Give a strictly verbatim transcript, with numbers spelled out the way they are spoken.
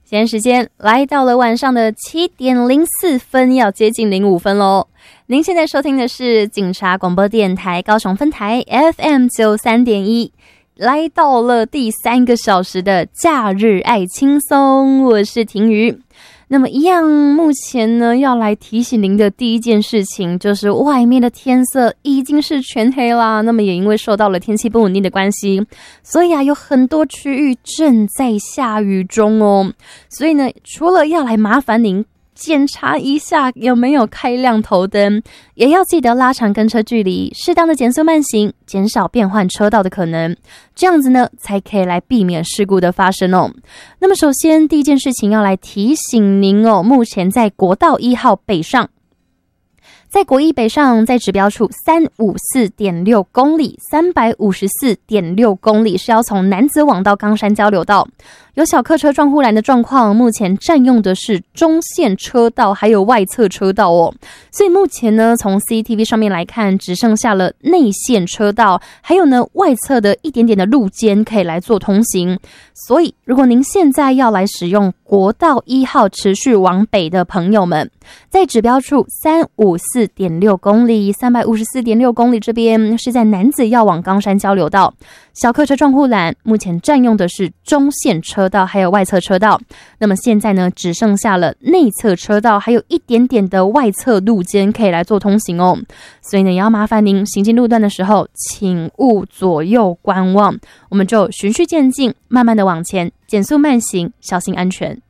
现在时间来到了晚上的七点零四分，要接近零五分喽。您现在收听的是警察广播电台高雄分台 F M 九三点一，来到了第三个小时的假日爱轻松，我是婷瑜。那么一样，目前呢要来提醒您的第一件事情就是外面的天色已经是全黑啦。那么也因为受到了天气不稳定的关系，所以啊有很多区域正在下雨中哦。所以呢，除了要来麻烦您检查一下有没有开亮头灯，也要记得拉长跟车距离，适当的减速慢行，减少变换车道的可能，这样子呢才可以来避免事故的发生哦。那么首先第一件事情要来提醒您哦，目前在国道一号北上，在国一北上，在指标处三百五十四点六公里 三百五十四点六公里是要从楠梓往到冈山交流道，有小客车撞护栏的状况，目前占用的是中线车道还有外侧车道哦。所以目前呢，从 C C T V 上面来看，只剩下了内线车道，还有呢外侧的一点点的路肩可以来做通行。所以如果您现在要来使用国道一号持续往北的朋友们，在指标处三百五十四点六公里 三百五十四点六公里这边是在楠梓要往冈山交流道，小客车撞护栏目前占用的是中线车道还有外侧车道，那么现在呢只剩下了内侧车道还有一点点的外侧路肩可以来做通行哦。所以呢也要麻烦您行进路段的时候请勿左右观望，我们就循序渐进，慢慢的往前，减速慢行，小心安全。